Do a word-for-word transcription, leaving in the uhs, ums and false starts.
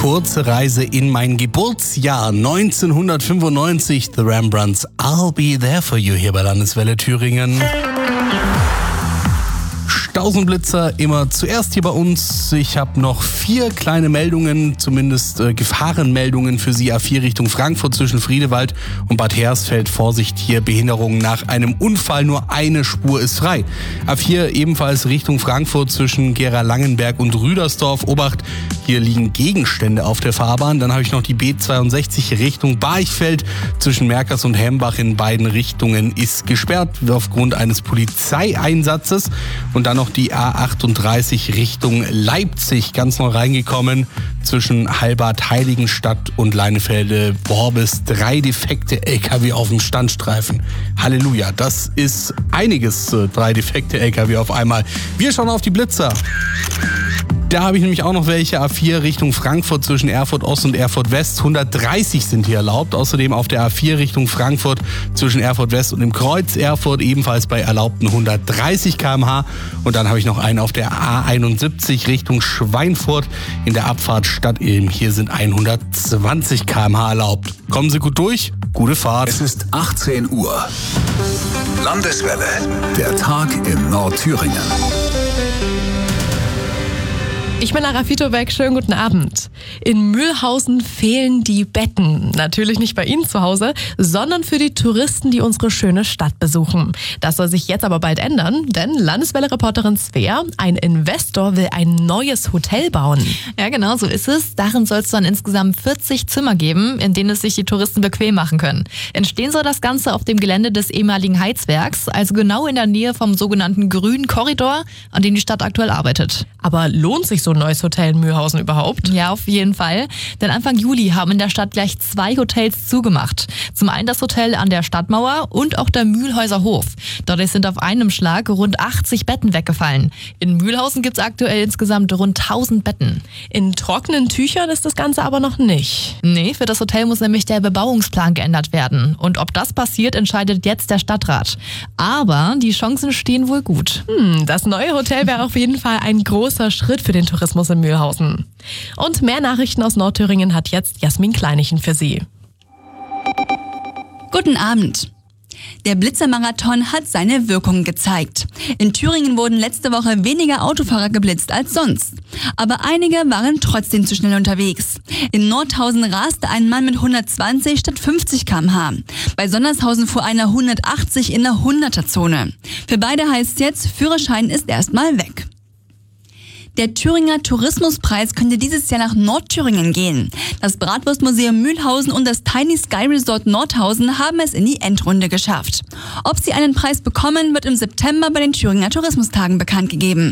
Kurze Reise in mein Geburtsjahr neunzehnhundertfünfundneunzig. The Rembrandts, I'll Be There For You hier bei Landeswelle Thüringen. Stausenblitzer immer zuerst hier bei uns. Ich habe noch vier kleine Meldungen, zumindest äh, Gefahrenmeldungen für Sie. A vier Richtung Frankfurt zwischen Friedewald und Bad Hersfeld. Vorsicht hier, Behinderungen nach einem Unfall. Nur eine Spur ist frei. A vier ebenfalls Richtung Frankfurt zwischen Gera-Langenberg und Rüdersdorf. Obacht, hier liegen Gegenstände auf der Fahrbahn. Dann habe ich noch die B zweiundsechzig Richtung Barchfeld zwischen Merkers und Hembach. In beiden Richtungen ist gesperrt aufgrund eines Polizeieinsatzes. Und dann noch die A achtunddreißig Richtung Leipzig, ganz neu reingekommen, zwischen Halbad, Heiligenstadt und Leinefelde-Worbis. Drei defekte L K W auf dem Standstreifen. Halleluja, das ist einiges, drei defekte L K W auf einmal. Wir schauen auf die Blitzer. Da habe ich nämlich auch noch welche. A vier Richtung Frankfurt zwischen Erfurt Ost und Erfurt West. hundertdreißig sind hier erlaubt. Außerdem auf der A vier Richtung Frankfurt zwischen Erfurt West und dem Kreuz Erfurt ebenfalls bei erlaubten hundertdreißig Kilometer pro Stunde. Und dann habe ich noch einen auf der A einundsiebzig Richtung Schweinfurt in der Abfahrt Stadtilm. Hier sind hundertzwanzig Kilometer pro Stunde erlaubt. Kommen Sie gut durch. Gute Fahrt. Es ist achtzehn Uhr. Landeswelle. Der Tag in Nordthüringen. Ich bin Lara Fitobeck, schönen guten Abend. In Mühlhausen fehlen die Betten. Natürlich nicht bei Ihnen zu Hause, sondern für die Touristen, die unsere schöne Stadt besuchen. Das soll sich jetzt aber bald ändern, denn Landeswelle-Reporterin Svea, ein Investor will ein neues Hotel bauen. Ja, genau, so ist es. Darin soll es dann insgesamt vierzig Zimmer geben, in denen es sich die Touristen bequem machen können. Entstehen soll das Ganze auf dem Gelände des ehemaligen Heizwerks, also genau in der Nähe vom sogenannten grünen Korridor, an dem die Stadt aktuell arbeitet. Aber lohnt sich so ein neues Hotel in Mühlhausen überhaupt? Ja, auf jeden Fall. Denn Anfang Juli haben in der Stadt gleich zwei Hotels zugemacht. Zum einen das Hotel an der Stadtmauer und auch der Mühlhäuser Hof. Dadurch sind auf einem Schlag rund achtzig Betten weggefallen. In Mühlhausen gibt es aktuell insgesamt rund tausend Betten. In trockenen Tüchern ist das Ganze aber noch nicht. Nee, für das Hotel muss nämlich der Bebauungsplan geändert werden. Und ob das passiert, entscheidet jetzt der Stadtrat. Aber die Chancen stehen wohl gut. Hm, das neue Hotel wäre auf jeden Fall ein großer Schritt für den Tourismus in Mühlhausen. Und mehr Nachrichten aus Nordthüringen hat jetzt Jasmin Kleinichen für Sie. Guten Abend. Der Blitzermarathon hat seine Wirkung gezeigt. In Thüringen wurden letzte Woche weniger Autofahrer geblitzt als sonst. Aber einige waren trotzdem zu schnell unterwegs. In Nordhausen raste ein Mann mit hundertzwanzig statt fünfzig Kilometer pro Stunde. Bei Sonnershausen fuhr einer hundertachtzig in der hunderter-Zone. Für beide heißt jetzt, Führerschein ist erstmal weg. Der Thüringer Tourismuspreis könnte dieses Jahr nach Nordthüringen gehen. Das Bratwurstmuseum Mühlhausen und das Tiny Sky Resort Nordhausen haben es in die Endrunde geschafft. Ob sie einen Preis bekommen, wird im September bei den Thüringer Tourismustagen bekannt gegeben.